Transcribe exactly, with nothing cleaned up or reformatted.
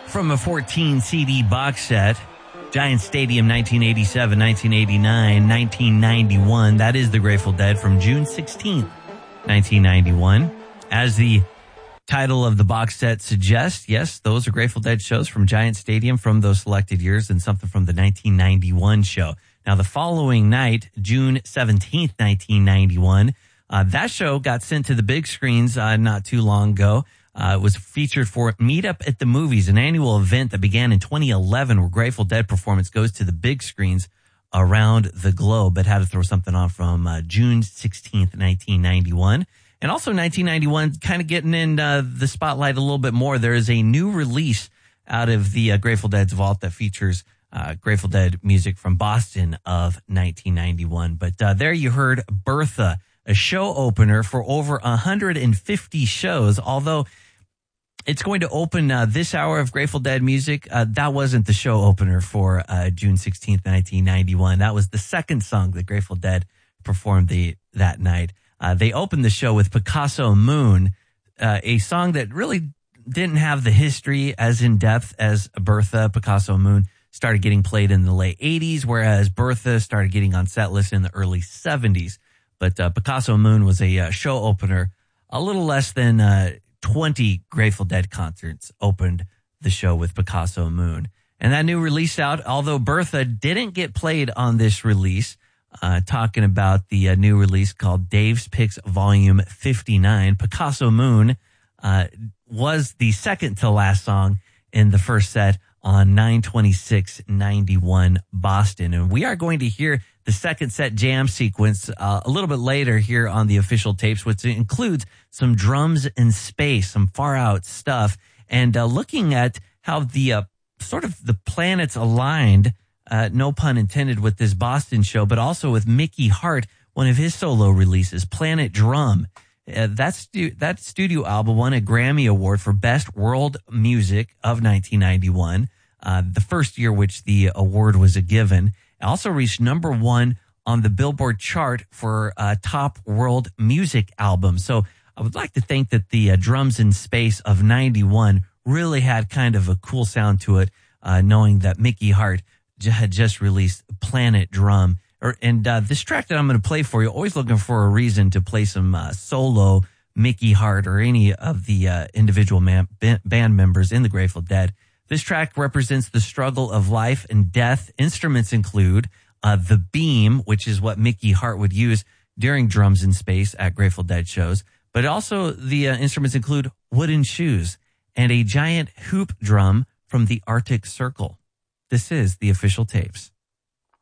from a fourteen C D box set. Giant Stadium, nineteen eighty-seven, nineteen eighty-nine, nineteen ninety-one. That is the Grateful Dead from June sixteenth, nineteen ninety-one. As the title of the box set suggests, yes, those are Grateful Dead shows from Giant Stadium from those selected years and something from the nineteen ninety-one show. Now, the following night, June seventeenth, nineteen ninety-one, uh, that show got sent to the big screens uh, not too long ago. Uh, it was featured for Meetup at the Movies, an annual event that began in twenty eleven where Grateful Dead performance goes to the big screens around the globe. But had to throw something on from uh, June sixteenth, nineteen ninety-one. And also nineteen ninety-one, kind of getting in uh, the spotlight a little bit more. There is a new release out of the uh, Grateful Dead's vault that features uh, Grateful Dead music from Boston of nineteen ninety-one. But uh, there you heard Bertha, a show opener for over one hundred fifty shows, although it's going to open uh, this hour of Grateful Dead music. Uh, that wasn't the show opener for uh, June sixteenth, nineteen ninety-one. That was the second song that Grateful Dead performed the that night. Uh, they opened the show with Picasso Moon, uh, a song that really didn't have the history as in depth as Bertha. Picasso Moon started getting played in the late eighties, whereas Bertha started getting on set list in the early seventies. But uh, Picasso Moon was a uh, show opener. A little less than uh, twenty Grateful Dead concerts opened the show with Picasso Moon. And that new release out, although Bertha didn't get played on this release, uh, talking about the uh, new release called Dave's Picks Volume fifty-nine, Picasso Moon uh, was the second to last song in the first set on nine twenty-six ninety-one Boston. And we are going to hear the second set jam sequence uh, a little bit later here on the official tapes, which includes some drums in space, some far out stuff, and uh, looking at how the uh, sort of the planets aligned, uh, no pun intended, with this Boston show, but also with Mickey Hart, one of his solo releases, Planet Drum. Uh, that, stu- that studio album won a Grammy Award for Best World Music of nineteen ninety-one, uh, the first year which the award was a given. It also reached number one on the Billboard chart for uh, top world music albums. So I would like to think that the uh, Drums in Space of ninety-one really had kind of a cool sound to it, uh, knowing that Mickey Hart j- had just released Planet Drum. Or, and uh, this track that I'm going to play for you, always looking for a reason to play some uh, solo Mickey Hart or any of the uh, individual man- band members in the Grateful Dead. This track represents the struggle of life and death. Instruments include uh, the beam, which is what Mickey Hart would use during Drums in Space at Grateful Dead shows. But also the uh, instruments include wooden shoes and a giant hoop drum from the Arctic Circle. This is the official tapes.